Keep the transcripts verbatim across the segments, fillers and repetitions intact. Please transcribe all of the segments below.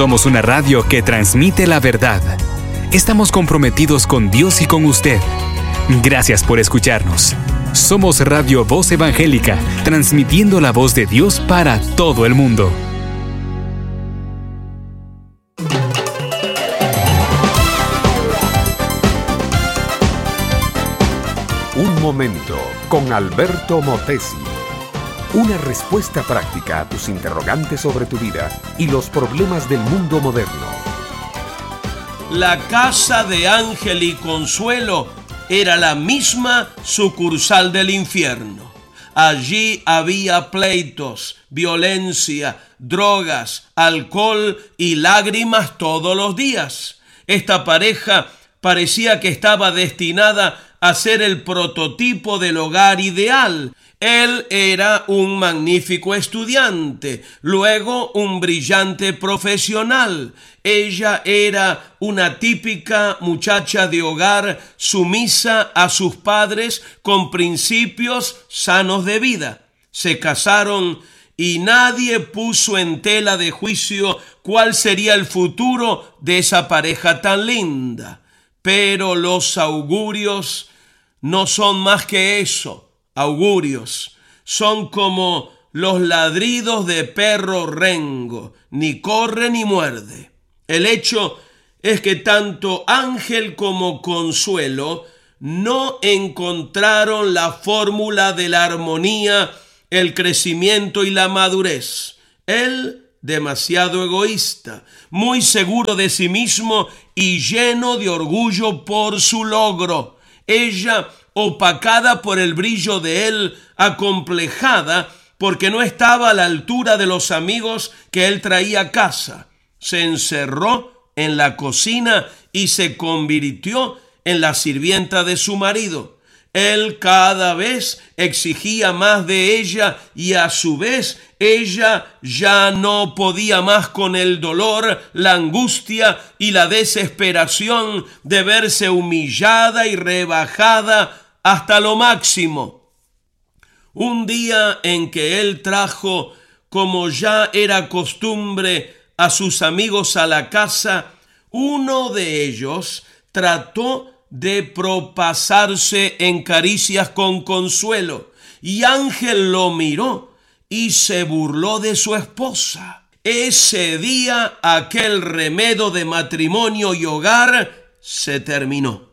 Somos una radio que transmite la verdad. Estamos comprometidos con Dios y con usted. Gracias por escucharnos. Somos Radio Voz Evangélica, transmitiendo la voz de Dios para todo el mundo. Un momento con Alberto Motesi. Una respuesta práctica a tus interrogantes sobre tu vida y los problemas del mundo moderno. La casa de Ángel y Consuelo era la misma sucursal del infierno. Allí había pleitos, violencia, drogas, alcohol y lágrimas todos los días. Esta pareja parecía que estaba destinada a ser el prototipo del hogar ideal. Él era un magnífico estudiante, luego un brillante profesional. Ella era una típica muchacha de hogar, sumisa a sus padres, con principios sanos de vida. Se casaron y nadie puso en tela de juicio cuál sería el futuro de esa pareja tan linda. Pero los augurios no son más que eso. Augurios son como los ladridos de perro rengo, ni corre ni muerde. El hecho es que tanto Ángel como Consuelo no encontraron la fórmula de la armonía, el crecimiento y la madurez. Él, demasiado egoísta, muy seguro de sí mismo y lleno de orgullo por su logro. Ella, opacada por el brillo de él, acomplejada porque no estaba a la altura de los amigos que él traía a casa. Se encerró en la cocina y se convirtió en la sirvienta de su marido. Él cada vez exigía más de ella y a su vez ella ya no podía más con el dolor, la angustia y la desesperación de verse humillada y rebajada hasta lo máximo. Un día en que él trajo, como ya era costumbre, a sus amigos a la casa, uno de ellos trató de propasarse en caricias con Consuelo, y Ángel lo miró y se burló de su esposa. Ese día aquel remedo de matrimonio y hogar se terminó.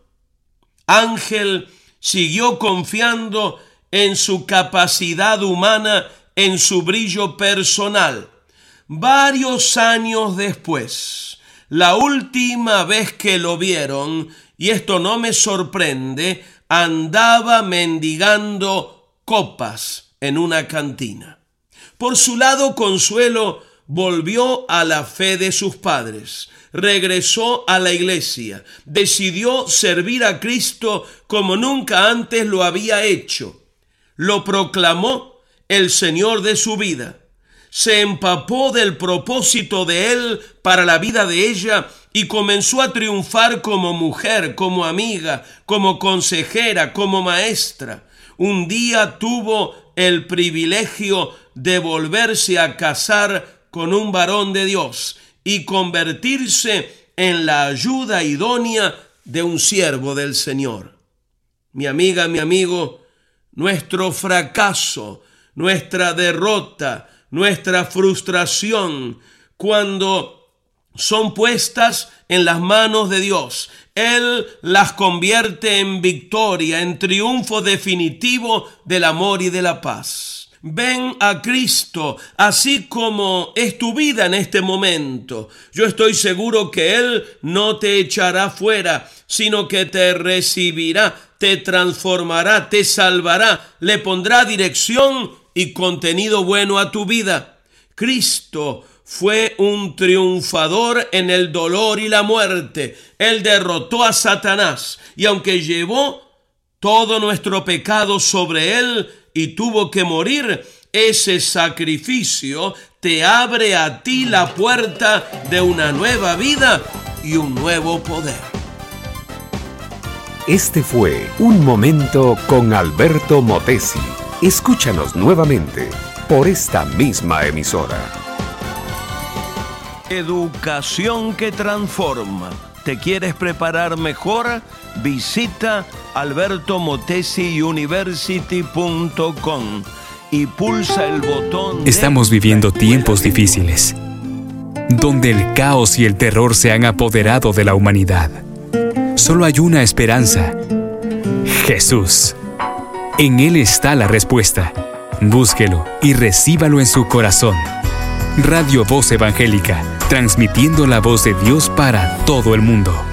Ángel siguió confiando en su capacidad humana, en su brillo personal. Varios años después, la última vez que lo vieron, y esto no me sorprende, andaba mendigando copas en una cantina. Por su lado, Consuelo volvió a la fe de sus padres, regresó a la iglesia, decidió servir a Cristo como nunca antes lo había hecho. Lo proclamó el Señor de su vida. Se empapó del propósito de Él para la vida de ella y comenzó a triunfar como mujer, como amiga, como consejera, como maestra. Un día tuvo el privilegio de volverse a casar con un varón de Dios y convertirse en la ayuda idónea de un siervo del Señor. Mi amiga, mi amigo, nuestro fracaso, nuestra derrota, nuestra frustración, cuando son puestas en las manos de Dios, Él las convierte en victoria, en triunfo definitivo del amor y de la paz. Ven a Cristo, así como es tu vida en este momento. Yo estoy seguro que Él no te echará fuera, sino que te recibirá, te transformará, te salvará, le pondrá dirección y contenido bueno a tu vida. Cristo fue un triunfador en el dolor y la muerte. Él derrotó a Satanás y aunque llevó todo nuestro pecado sobre él y tuvo que morir, ese sacrificio te abre a ti la puerta de una nueva vida y un nuevo poder. Este fue Un Momento con Alberto Motesi. Escúchanos nuevamente por esta misma emisora. Educación que transforma. ¿Te quieres preparar mejor? Visita alberto motesi university punto com y pulsa el botón. Estamos viviendo tiempos difíciles, donde el caos y el terror se han apoderado de la humanidad. Solo hay una esperanza: Jesús. En Él está la respuesta. Búsquelo y recíbalo en su corazón. Radio Voz Evangélica, transmitiendo la voz de Dios para todo el mundo.